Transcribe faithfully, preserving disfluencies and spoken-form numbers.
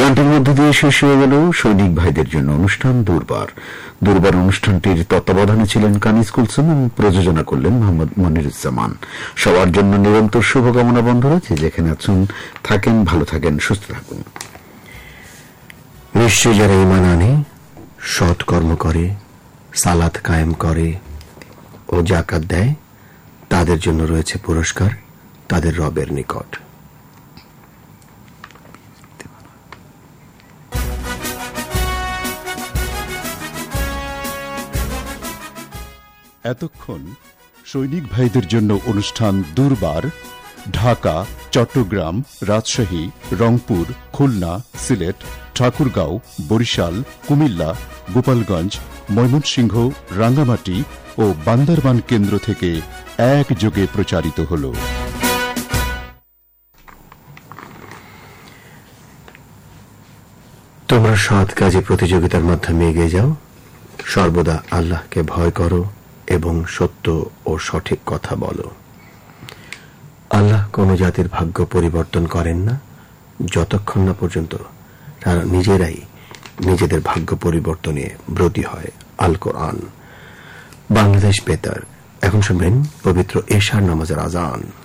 গানটির মধ্য দিয়ে শেষ হয়ে গেল সৈনিক ভাইদের জন্য অনুষ্ঠান দুর্বার। দুর্বার অনুষ্ঠানটির তত্ত্বাবধানে ছিলেন কানিজ কুলসুম এবং প্রযোজনা করলেন মোহাম্মদ মনিরুজ্জামান। সবার জন্য নিরন্তর শুভকামনা বন্ধুরা, যে যেখানে আছেন থাকেন, ভালো থাকেন, সুস্থ থাকুন। নিশ্চয়ই যারা ঈমান আনে, সৎ কর্ম করে, সালাত কায়েম করে ও যাকাত দেয়, তাদের জন্য রয়েছে পুরস্কার তাদের রবের নিকট। এতক্ষণ সৈনিক ভাইদের জন্য অনুষ্ঠান দুর্বার ঢাকা, চট্টগ্রাম, রাজশাহী, রংপুর, খুলনা, সিলেট, ঠাকুরগাঁও, বরিশাল, কুমিল্লা, গোপালগঞ্জ, ময়মনসিংহ, রাঙ্গামাটি ও বান্দরবান কেন্দ্র থেকে একযোগে প্রচারিত হল। তোমরা সৎ কাজে প্রতিযোগিতার মাধ্যমে এগিয়ে যাও, সর্বদা আল্লাহকে ভয় করো এবং সত্য ও সঠিক কথা বলো। আল্লাহ কোন জাতির ভাগ্য পরিবর্তন করেন না যতক্ষণ না পর্যন্ত তারা নিজেরাই নিজেদের ভাগ্য পরিবর্তনে ব্রতী হয়। আল কোরআন, বাংলাদেশ বেতার। এখন শুনবেন পবিত্র এশার নামাজের আজান।